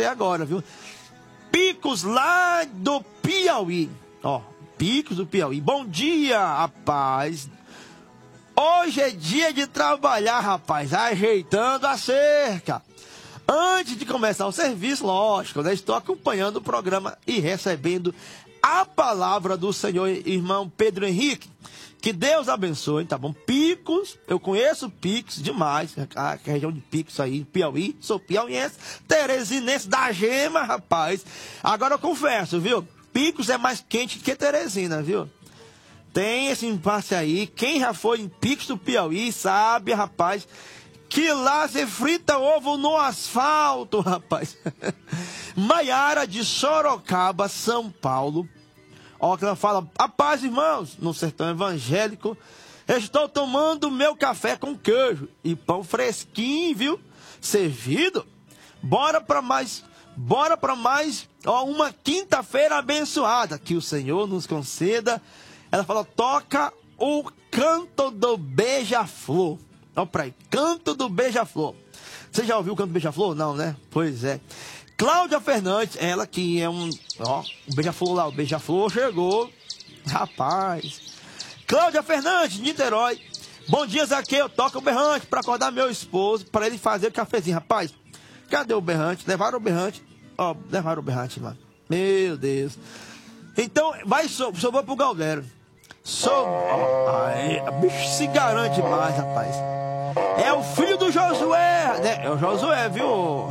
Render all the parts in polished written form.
agora, viu? Picos lá do Piauí. Ó, Picos do Piauí. Bom dia, rapaz. Hoje é dia de trabalhar, rapaz, ajeitando a cerca. Antes de começar o serviço, lógico, né? Estou acompanhando o programa e recebendo a palavra do Senhor, irmão Pedro Henrique. Que Deus abençoe, tá bom? Picos, eu conheço Picos demais, a região de Picos aí, Piauí, sou piauiense, teresinense da gema, rapaz. Agora eu confesso, viu? Picos é mais quente que Teresina, viu? Tem esse impasse aí, quem já foi em Picos do Piauí sabe, rapaz, que lá você frita ovo no asfalto, rapaz. Maiara de Sorocaba, São Paulo. Ó, que ela fala: a paz, irmãos, no sertão evangélico, estou tomando meu café com queijo e pão fresquinho, viu? Servido. Bora para mais, ó, uma quinta-feira abençoada, que o Senhor nos conceda. Ela fala: toca o canto do beija-flor. Ó, pra aí, canto do beija-flor. Você já ouviu o canto do beija-flor? Não, né? Pois é. Cláudia Fernandes, ela que é ó, o beija-flor lá, o beija-flor chegou, rapaz. Cláudia Fernandes, Niterói. Bom dia, Zaqueu, toca o berrante para acordar meu esposo, para ele fazer o cafezinho. Rapaz, cadê o berrante? Levaram o berrante, ó, levaram o berrante, mano. Meu Deus. Então, sobrou pro Galdero. Aí, o bicho se garante mais, rapaz. É o filho do Josué, né? É o Josué, viu?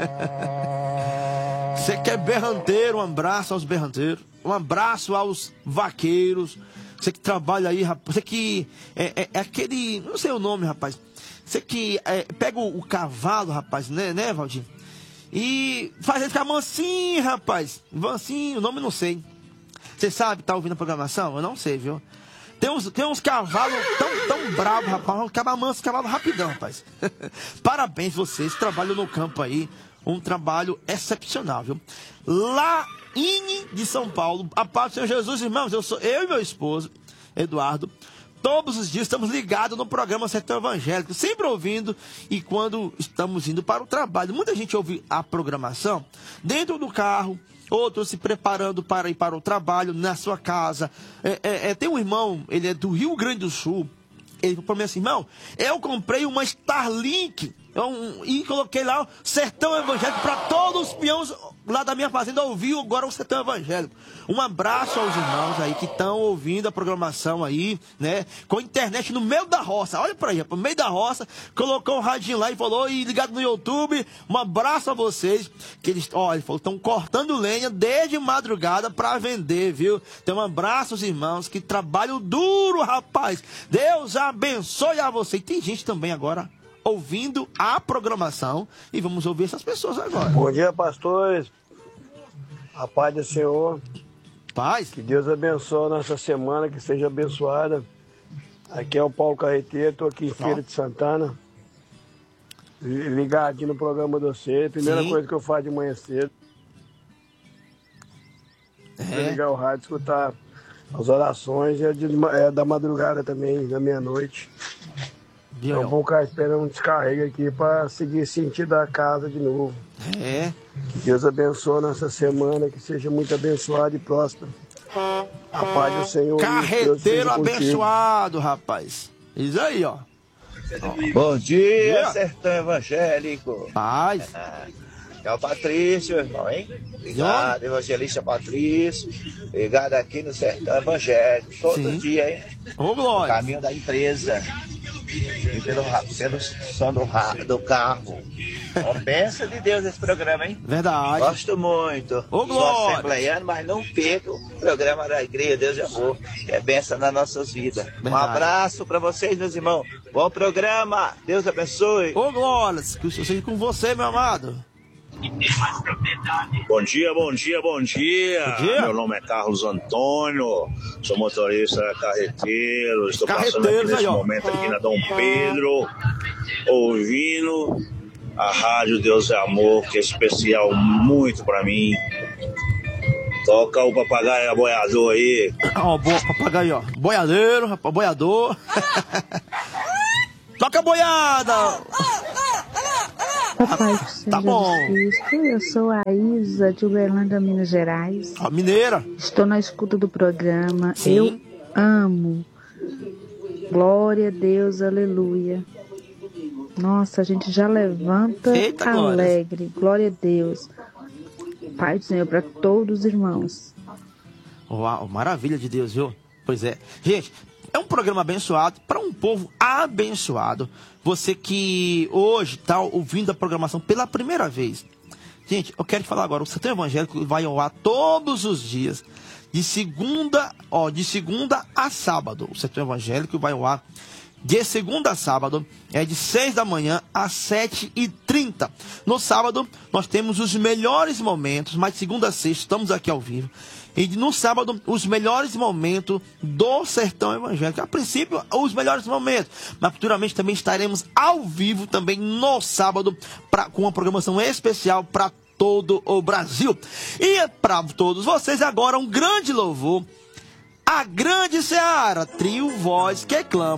Você que é berranteiro, um abraço aos berranteiros, um abraço aos vaqueiros, você que trabalha aí, rapaz, você que é aquele, não sei o nome, rapaz, você que pega o cavalo, rapaz, né, Valdir? E faz ele ficar mansinho, rapaz, mansinho, o nome eu não sei. Você sabe, tá ouvindo a programação? Eu não sei, viu? Tem uns cavalos tão bravos, rapaz, um cavalo manso, cavalo rapidão, rapaz. Parabéns vocês, trabalham no campo aí. Um trabalho excepcional, viu? Laine de São Paulo. A paz do Senhor Jesus, irmãos. Eu e meu esposo, Eduardo, todos os dias estamos ligados no programa Sertão Evangélico, sempre ouvindo, e quando estamos indo para o trabalho. Muita gente ouve a programação dentro do carro, outros se preparando para ir para o trabalho, na sua casa. Tem um irmão, ele é do Rio Grande do Sul. Ele falou para mim assim: irmão, eu comprei uma Starlink e coloquei lá o Sertão Evangélico para todos os peões lá da minha fazenda ouvir agora o Sertão Evangélico. Um abraço aos irmãos aí que estão ouvindo a programação aí, né? Com internet no meio da roça. Olha para aí, no meio da roça, colocou um radinho lá e falou, e ligado no YouTube. Um abraço a vocês, que eles, ele falou, estão cortando lenha desde madrugada para vender, viu? Então um abraço aos irmãos que trabalham duro, rapaz. Deus abençoe a você. E tem gente também agora ouvindo a programação, e vamos ouvir essas pessoas agora. Bom dia, pastores. A paz do Senhor. Paz. Que Deus abençoe a nossa semana, que seja abençoada. Aqui é o Paulo Carreteiro, estou aqui em Feira de Santana, ligadinho no programa de você. Primeira coisa que eu faço de manhã cedo é ligar o rádio, escutar as orações, é da madrugada também, da meia-noite. Então vou ficar esperando um descarrego aqui para seguir sentido da casa de novo. Que Deus abençoe nossa semana, que seja muito abençoada e próspera. A paz do Senhor. Carreteiro abençoado, rapaz. Isso aí, ó. Bom dia, Sertão Evangélico. Paz. É o Patrício, irmão, hein? Obrigado, evangelista Patrício. Ligado aqui no Sertão Evangélico. Todo dia, hein? Ô, glória. No caminho da empresa. E pelo som do carro. Uma bênção de Deus esse programa, hein? Verdade. Gosto muito. Ô, sou assembleiano, mas não perco o programa da Igreja Deus de Amor, que é bênção nas nossas vidas. Verdade. Um abraço para vocês, meus irmãos. Bom programa. Deus abençoe. Ô, glória. Que seja com você, meu amado. Bom dia, bom dia, bom dia. Bom dia. Meu nome é Carlos Antônio, sou motorista carreteiro, estou passando aqui nesse momento aqui na Dom Pedro, ouvindo a Rádio Deus é Amor, que é especial muito pra mim. Toca o papagaio aboiador aí. Ó, papagaio, ó. Boiadeiro, rapaz, boiador. Toca a boiada. Papai do Senhor Tá bom. Jesus Cristo, eu sou a Isa de Uberlândia, Minas Gerais. A mineira. Estou na escuta do programa. Sim. Eu amo. Glória a Deus, aleluia. Nossa, a gente já levanta Eita, alegre. Glória a Deus. Pai do Senhor para todos os irmãos. Uau, maravilha de Deus, viu? Pois é. Gente, é um programa abençoado para um povo abençoado. Você que hoje está ouvindo a programação pela primeira vez. Gente, eu quero te falar agora. O Sertão Evangélico vai ao ar todos os dias. De segunda a sábado. O Sertão Evangélico vai ao ar de segunda a sábado, é de 6 da manhã às 7h30. No sábado, nós temos os melhores momentos, mas de segunda a sexta estamos aqui ao vivo. E no sábado, os melhores momentos do Sertão Evangélico. A princípio, os melhores momentos. Mas futuramente também estaremos ao vivo também no sábado, com uma programação especial para todo o Brasil. E para todos vocês agora um grande louvor. A Grande Seara, trio voz que clama.